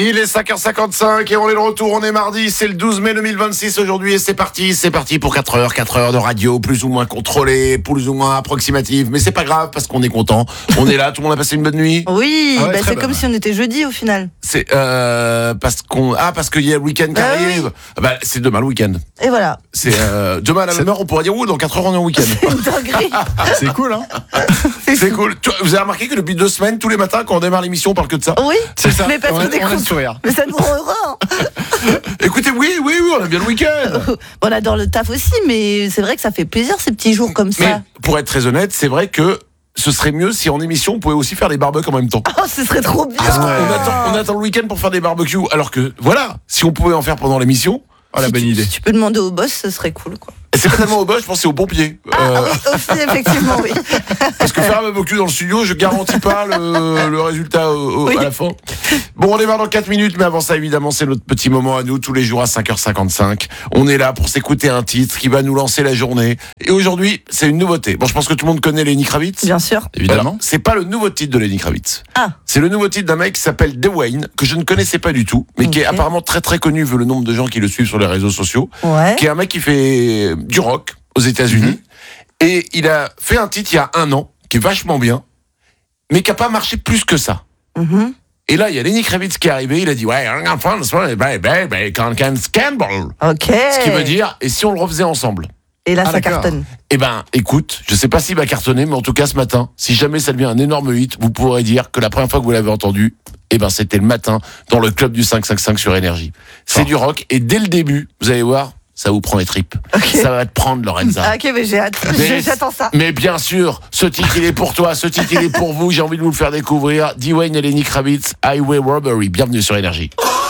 Il est 5h55 et on est de retour, on est mardi, c'est le 12 mai 2026 aujourd'hui et c'est parti pour 4 heures de radio, plus ou moins contrôlée, plus ou moins approximative, mais c'est pas grave parce qu'on est content, on est là, tout le monde a passé une bonne nuit. Oui, Ah ouais, c'est comme si on était jeudi au final. C'est parce qu'il y a le week-end qui arrive, bah, c'est demain le week-end. Et voilà. C'est demain à la même heure, on pourrait dire dans 4 heures on est en week-end. Une dinguerie. C'est cool, hein. C'est cool. Vous avez remarqué que depuis 2 semaines, tous les matins quand on démarre l'émission, on parle que de ça. Oui, C'est ça. mais parce On qu'on a est le contents. sourire. Mais ça nous rend heureux. Hein. Écoutez, oui, on a bien le week-end. On adore le taf aussi, mais c'est vrai que ça fait plaisir ces petits jours comme Mais ça. pour être très honnête, c'est vrai que ce serait mieux si en émission on pouvait aussi faire des barbecues en même temps. Oh, ce serait trop bien. Parce qu'on attend le week-end pour faire des barbecues, alors que voilà, si on pouvait en faire pendant l'émission, Oh, la bonne idée. Si tu peux demander au boss, ce serait cool, quoi. c'est pas tellement au boss, je pense que c'est aux pompiers. Ah oui, aussi, effectivement, oui. Parce que faire un barbecue dans le studio, je garantis pas le résultat Oui. à la fin. Bon, on démarre dans 4 minutes, mais avant ça, évidemment, c'est notre petit moment à nous, tous les jours à 5h55. On est là pour s'écouter un titre qui va nous lancer la journée. Et aujourd'hui, c'est une nouveauté. Bon, je pense que tout le monde connaît Lenny Kravitz. Bien sûr. Évidemment. Alors, c'est pas le nouveau titre de Lenny Kravitz. Ah, C'est le nouveau titre d'un mec qui s'appelle Dwayne, que je ne connaissais pas du tout, mais qui est Ok. apparemment très très connu vu le nombre de gens qui le suivent sur les réseaux sociaux. ouais. Qui est un mec qui fait du rock aux États-Unis. Et il a fait un titre il y a 1 an, qui est vachement bien, mais qui n'a pas marché plus que ça. Mhm. Et là, il y a Lenny Kravitz qui est arrivé, il a dit ouais, I'm from this one, baby, can scandal. Ok. Ce qui veut dire, et si on le refaisait ensemble? Et là, Ah, ça d'accord. cartonne. Eh ben, écoute, je sais pas s'il va cartonner, mais en tout cas, ce matin, si jamais ça devient un énorme hit, vous pourrez dire que la première fois que vous l'avez entendu, eh ben, c'était le matin dans le club du 555 sur Énergie. C'est du rock, et dès le début, vous allez voir, ça vous prend les tripes. Ok. Ça va te prendre, Lorenza. Ah, ok, mais j'ai hâte. Mais- J'attends ça. Mais bien sûr, ce titre il est pour toi, ce titre il est pour vous, j'ai envie de vous le faire découvrir. Dwayne et Lenny Kravitz, Highway Robbery, bienvenue sur Énergie.